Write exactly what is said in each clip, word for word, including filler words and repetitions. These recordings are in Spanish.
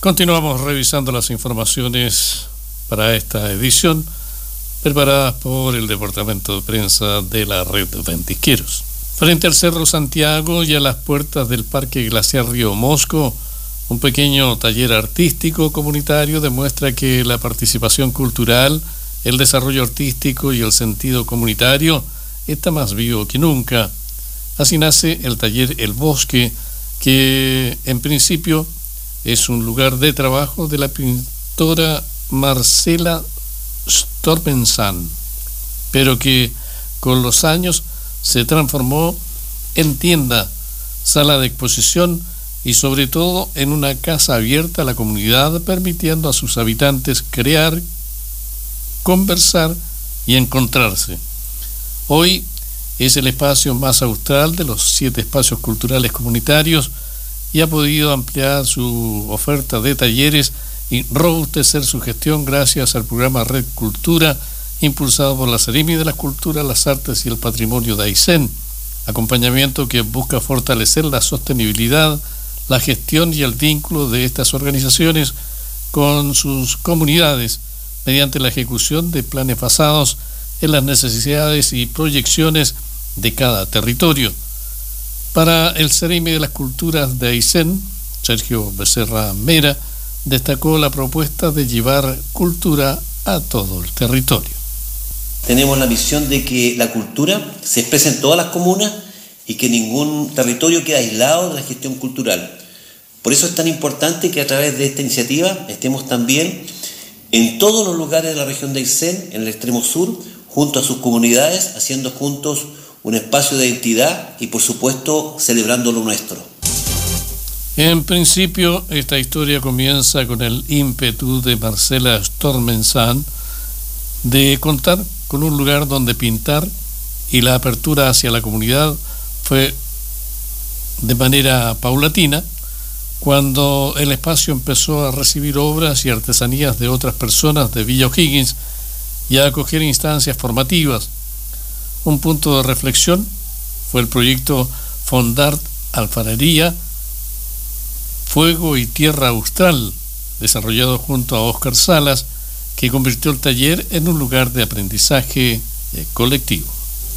Continuamos revisando las informaciones para esta edición, preparadas por el Departamento de Prensa de la Red Ventisqueros. Frente al Cerro Santiago y a las puertas del Parque Glaciar Río Mosco, un pequeño taller artístico comunitario demuestra que la participación cultural, el desarrollo artístico y el sentido comunitario está más vivo que nunca. Así nace el taller El Bosque, que en principio es un lugar de trabajo de la pintora Marcela Stormensan, pero que con los años se transformó en tienda, sala de exposición y sobre todo en una casa abierta a la comunidad, permitiendo a sus habitantes crear, conversar y encontrarse. Hoy es el espacio más austral de los siete espacios culturales comunitarios y ha podido ampliar su oferta de talleres y robustecer su gestión gracias al programa Red Cultura, impulsado por la Seremi de las Culturas, las Artes y el Patrimonio de Aysén, acompañamiento que busca fortalecer la sostenibilidad, la gestión y el vínculo de estas organizaciones con sus comunidades mediante la ejecución de planes basados en las necesidades y proyecciones de cada territorio. Para el Seremi de las Culturas de Aysén, Sergio Becerra Mera destacó la propuesta de llevar cultura a todo el territorio. Tenemos la visión de que la cultura se expresa en todas las comunas y que ningún territorio queda aislado de la gestión cultural. Por eso es tan importante que a través de esta iniciativa estemos también en todos los lugares de la región de Aysén, en el extremo sur, junto a sus comunidades, haciendo juntos un espacio de identidad y, por supuesto, celebrando lo nuestro. En principio, esta historia comienza con el ímpetu de Marcela Stormensan de contar con un lugar donde pintar, y la apertura hacia la comunidad fue de manera paulatina cuando el espacio empezó a recibir obras y artesanías de otras personas de Villa O'Higgins y a acoger instancias formativas. Un punto de reflexión fue el proyecto Fondart Alfarería, Fuego y Tierra Austral, desarrollado junto a Óscar Salas, que convirtió el taller en un lugar de aprendizaje colectivo.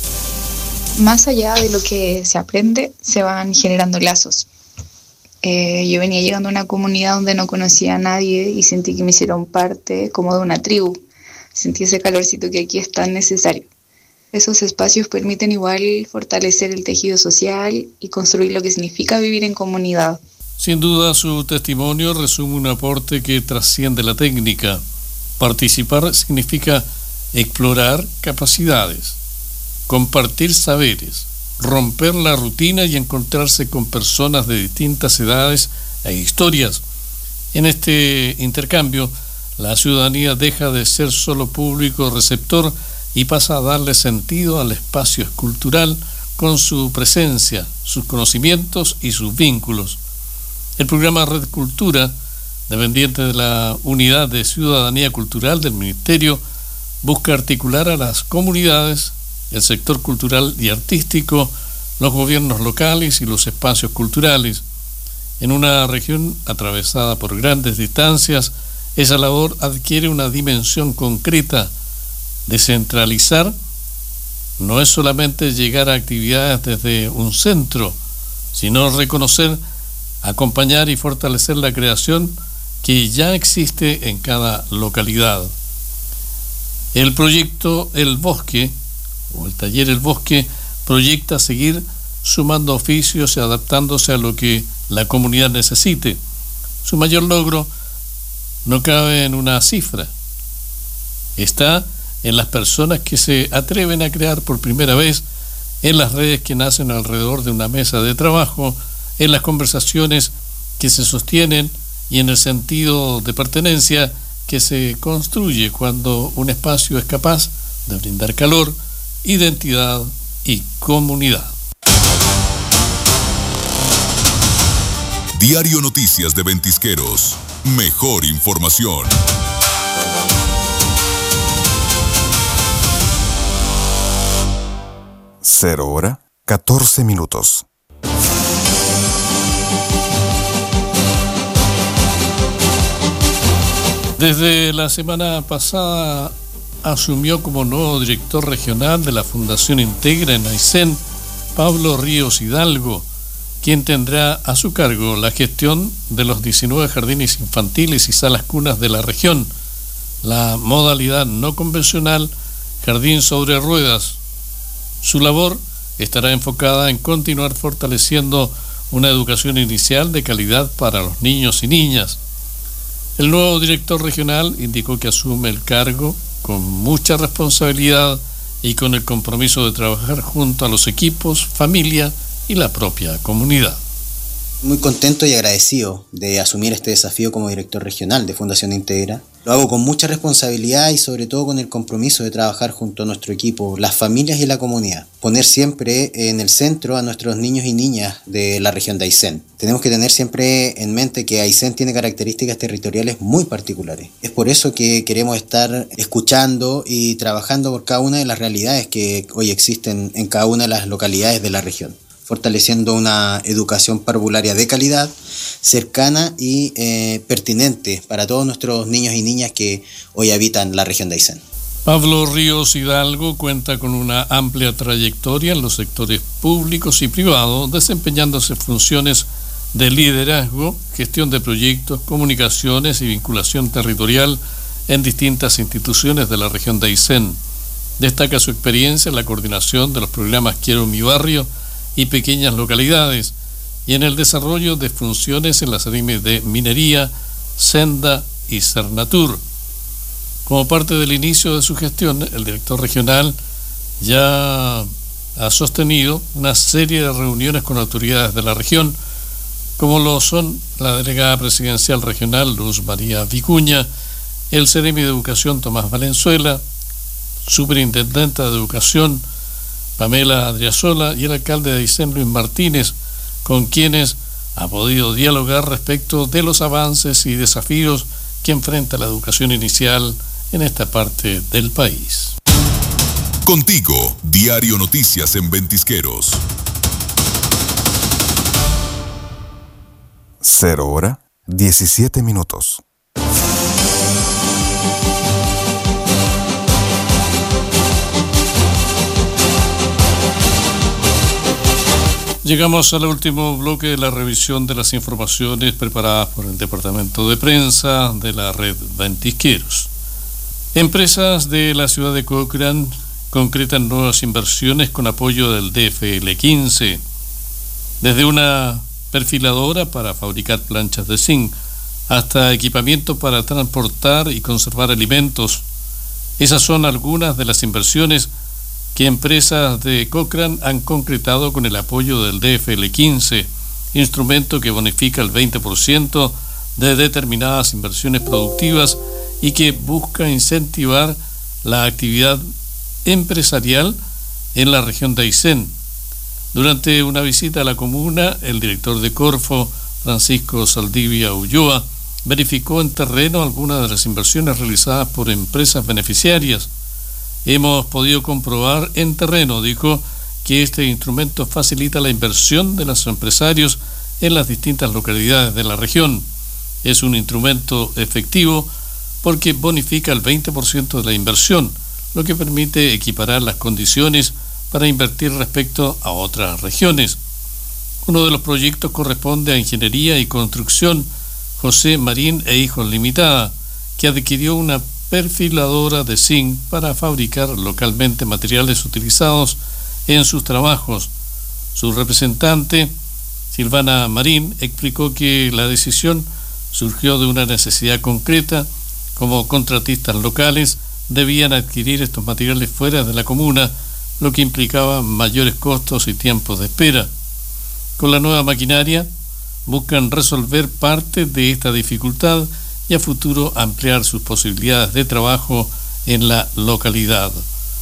Más allá de lo que se aprende, se van generando lazos. Eh, yo venía llegando a una comunidad donde no conocía a nadie y sentí que me hicieron parte como de una tribu. Sentí ese calorcito que aquí es tan necesario. Esos espacios permiten igual fortalecer el tejido social y construir lo que significa vivir en comunidad. Sin duda, su testimonio resume un aporte que trasciende la técnica. Participar significa explorar capacidades, compartir saberes, romper la rutina y encontrarse con personas de distintas edades e historias. En este intercambio, la ciudadanía deja de ser solo público receptor y pasa a darle sentido al espacio cultural con su presencia, sus conocimientos y sus vínculos. El programa Red Cultura, dependiente de la Unidad de Ciudadanía Cultural del Ministerio, busca articular a las comunidades, el sector cultural y artístico, los gobiernos locales y los espacios culturales. En una región atravesada por grandes distancias, esa labor adquiere una dimensión concreta. Descentralizar no es solamente llegar a actividades desde un centro, sino reconocer, acompañar y fortalecer la creación que ya existe en cada localidad. El proyecto El Bosque, o el taller El Bosque, proyecta seguir sumando oficios y adaptándose a lo que la comunidad necesite. Su mayor logro no cabe en una cifra. Está en las personas que se atreven a crear por primera vez, en las redes que nacen alrededor de una mesa de trabajo, en las conversaciones que se sostienen y en el sentido de pertenencia que se construye cuando un espacio es capaz de brindar calor, identidad y comunidad. Diario Noticias de Ventisqueros. Mejor información. Cero hora, catorce minutos. Desde la semana pasada asumió como nuevo director regional de la Fundación Integra en Aysén Pablo Ríos Hidalgo, quien tendrá a su cargo la gestión de los diecinueve jardines infantiles y salas cunas de la región, la modalidad no convencional jardín sobre ruedas. Su labor estará enfocada en continuar fortaleciendo una educación inicial de calidad para los niños y niñas. El nuevo director regional indicó que asume el cargo con mucha responsabilidad y con el compromiso de trabajar junto a los equipos, familia y la propia comunidad. Muy contento y agradecido de asumir este desafío como director regional de Fundación Integra. Lo hago con mucha responsabilidad y sobre todo con el compromiso de trabajar junto a nuestro equipo, las familias y la comunidad. Poner siempre en el centro a nuestros niños y niñas de la región de Aysén. Tenemos que tener siempre en mente que Aysén tiene características territoriales muy particulares. Es por eso que queremos estar escuchando y trabajando por cada una de las realidades que hoy existen en cada una de las localidades de la región, fortaleciendo una educación parvularia de calidad, cercana y eh, pertinente para todos nuestros niños y niñas que hoy habitan la región de Aysén. Pablo Ríos Hidalgo cuenta con una amplia trayectoria en los sectores públicos y privados, desempeñándose funciones de liderazgo, gestión de proyectos, comunicaciones y vinculación territorial en distintas instituciones de la región de Aysén. Destaca su experiencia en la coordinación de los programas Quiero mi barrio y pequeñas localidades, y en el desarrollo de funciones en las áreas de minería, senda y Cernatur. Como parte del inicio de su gestión, el director regional ya ha sostenido una serie de reuniones con autoridades de la región, como lo son la delegada presidencial regional Luz María Vicuña, el Seremi de Educación Tomás Valenzuela, superintendente de Educación Pamela Adriasola y el alcalde de Aysén Luis Martínez, con quienes ha podido dialogar respecto de los avances y desafíos que enfrenta la educación inicial en esta parte del país. Contigo, Diario Noticias en Ventisqueros. Cero hora, diecisiete minutos. Llegamos al último bloque de la revisión de las informaciones preparadas por el Departamento de Prensa de la red Ventisqueros. Empresas de la ciudad de Cochrane concretan nuevas inversiones con apoyo del D F L quince. Desde una perfiladora para fabricar planchas de zinc hasta equipamiento para transportar y conservar alimentos. Esas son algunas de las inversiones que empresas de Cochrane han concretado con el apoyo del D F L quince, instrumento que bonifica el veinte por ciento de determinadas inversiones productivas y que busca incentivar la actividad empresarial en la región de Aysén. Durante una visita a la comuna, el director de Corfo, Francisco Saldivia Ulloa, verificó en terreno algunas de las inversiones realizadas por empresas beneficiarias. Hemos podido comprobar en terreno, dijo, que este instrumento facilita la inversión de los empresarios en las distintas localidades de la región. Es un instrumento efectivo porque bonifica el veinte por ciento de la inversión, lo que permite equiparar las condiciones para invertir respecto a otras regiones. Uno de los proyectos corresponde a Ingeniería y Construcción José Marín e Hijos Limitada, que adquirió una perfiladora de zinc para fabricar localmente materiales utilizados en sus trabajos. Su representante, Silvana Marín, explicó que la decisión surgió de una necesidad concreta. Como contratistas locales debían adquirir estos materiales fuera de la comuna, lo que implicaba mayores costos y tiempos de espera. Con la nueva maquinaria buscan resolver parte de esta dificultad y a futuro ampliar sus posibilidades de trabajo en la localidad.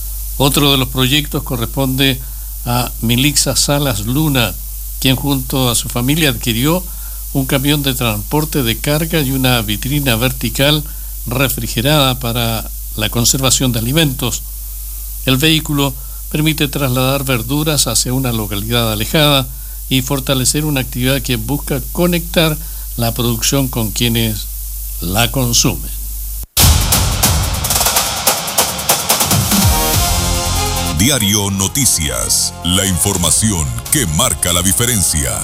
Otro de los proyectos corresponde a Milixa Salas Luna, quien junto a su familia adquirió un camión de transporte de carga y una vitrina vertical refrigerada para la conservación de alimentos. El vehículo permite trasladar verduras hacia una localidad alejada y fortalecer una actividad que busca conectar la producción con quienes la consumen. Diario Noticias, la información que marca la diferencia.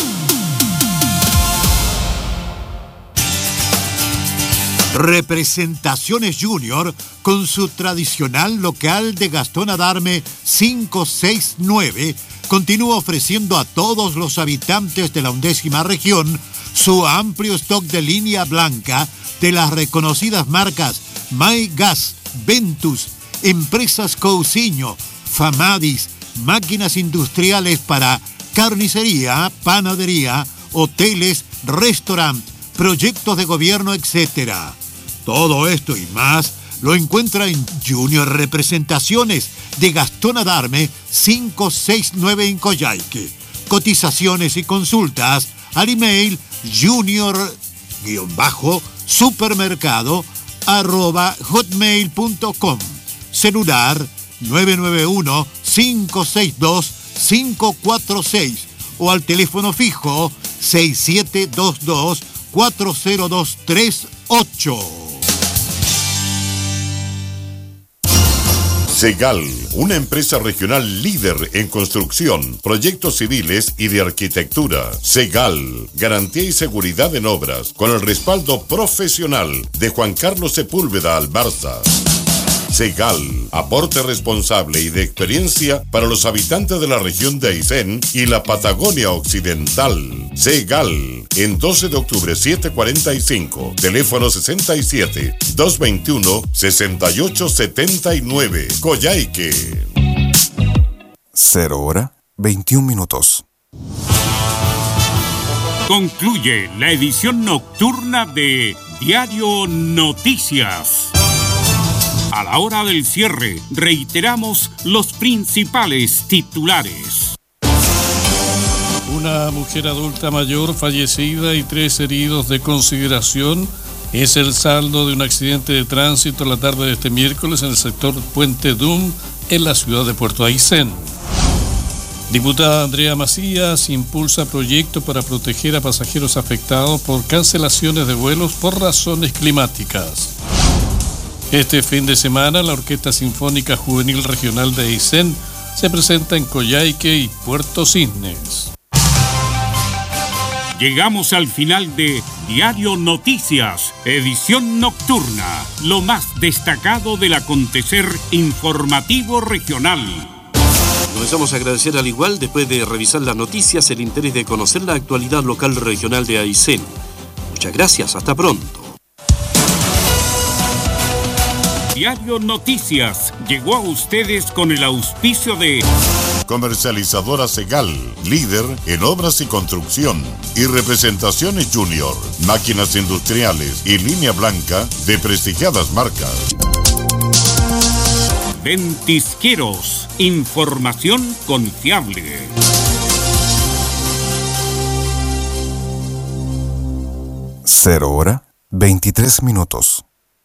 Representaciones Junior, con su tradicional local de Gastón Adarme cinco seis nueve, continúa ofreciendo a todos los habitantes de la undécima región su amplio stock de línea blanca de las reconocidas marcas MyGas, Ventus, Empresas Cousiño, Famadis, máquinas industriales para carnicería, panadería, hoteles, restaurantes, proyectos de gobierno, etcétera. Todo esto y más lo encuentra en Junior Representaciones de Gastón Adarme cinco seis nueve en Coyhaique. Cotizaciones y consultas al email junior-supermercado arroba hotmail punto com. Celular nueve nueve uno, cinco seis dos, cinco cuatro seis o al teléfono fijo seis siete dos dos, cuatro cero dos tres ocho. Segal, una empresa regional líder en construcción, proyectos civiles y de arquitectura. Segal, garantía y seguridad en obras, con el respaldo profesional de Juan Carlos Sepúlveda Albarza. Segal, aporte responsable y de experiencia para los habitantes de la región de Aysén y la Patagonia Occidental. Segal, en doce de octubre setecientos cuarenta y cinco, teléfono sesenta y siete, doscientos veintiuno, sesenta y ocho setenta y nueve, Coyhaique. Cero hora, veintiún minutos. Concluye la edición nocturna de Diario Noticias. A la hora del cierre, reiteramos los principales titulares. Una mujer adulta mayor fallecida y tres heridos de consideración es el saldo de un accidente de tránsito la tarde de este miércoles en el sector Puente Dum, en la ciudad de Puerto Aysén. Diputada Andrea Macías impulsa proyecto para proteger a pasajeros afectados por cancelaciones de vuelos por razones climáticas. Este fin de semana, la Orquesta Sinfónica Juvenil Regional de Aysén se presenta en Coyhaique y Puerto Cisnes. Llegamos al final de Diario Noticias, edición nocturna, lo más destacado del acontecer informativo regional. Comenzamos a agradecer al igual, después de revisar las noticias, el interés de conocer la actualidad local regional de Aysén. Muchas gracias, hasta pronto. Diario Noticias llegó a ustedes con el auspicio de Comercializadora Segal, líder en obras y construcción, y Representaciones Junior, máquinas industriales y línea blanca de prestigiadas marcas. Ventisqueros, información confiable. Cero hora, veintitrés minutos.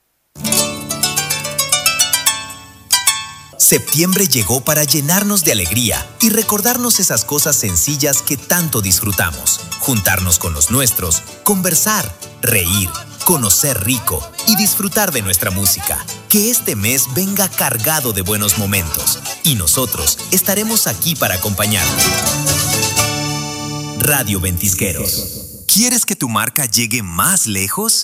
Septiembre llegó para llenarnos de alegría y recordarnos esas cosas sencillas que tanto disfrutamos. Juntarnos con los nuestros, conversar, reír, conocer rico y disfrutar de nuestra música. Que este mes venga cargado de buenos momentos y nosotros estaremos aquí para acompañarte. Radio Ventisqueros. ¿Quieres que tu marca llegue más lejos?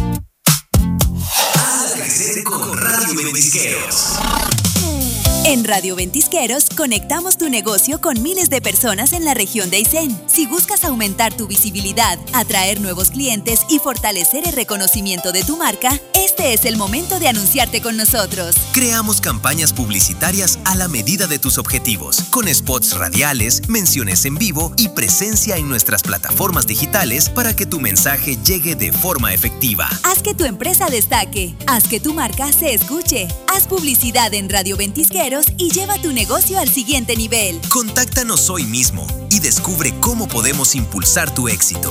Hazla crecer con Radio Ventisqueros. En Radio Ventisqueros conectamos tu negocio con miles de personas en la región de Aysén. Si buscas aumentar tu visibilidad, atraer nuevos clientes y fortalecer el reconocimiento de tu marca, este es el momento de anunciarte con nosotros. Creamos campañas publicitarias a la medida de tus objetivos, con spots radiales, menciones en vivo y presencia en nuestras plataformas digitales para que tu mensaje llegue de forma efectiva. Haz que tu empresa destaque, haz que tu marca se escuche, haz publicidad en Radio Ventisqueros y lleva tu negocio al siguiente nivel. Contáctanos hoy mismo y descubre cómo podemos impulsar tu éxito.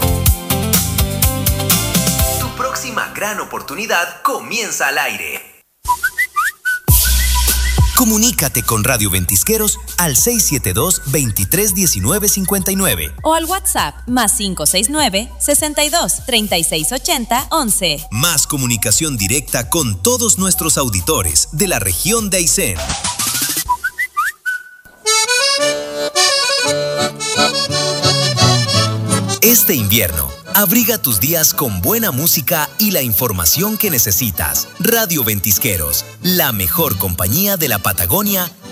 Tu próxima gran oportunidad comienza al aire. Comunícate con Radio Ventisqueros al seis siete dos, veintitrés diecinueve cincuenta y nueve o al WhatsApp más cinco seis nueve, sesenta y dos, treinta y seis ochenta, once. Más comunicación directa con todos nuestros auditores de la región de Aysén. Este invierno, abriga tus días con buena música y la información que necesitas. Radio Ventisqueros, la mejor compañía de la Patagonia